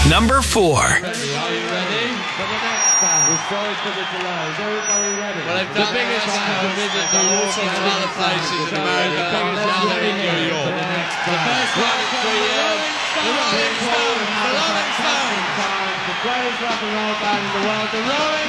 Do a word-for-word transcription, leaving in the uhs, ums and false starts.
Number four. Are you ready? For the next band. We're sorry for the delay. Is everybody ready? Well, they've done the biggest visit to all sorts of other places in America. Now they're in New York. The first one in three years. The Rolling Stones. The Rolling Stones. The greatest rock and roll band in the world. The Rolling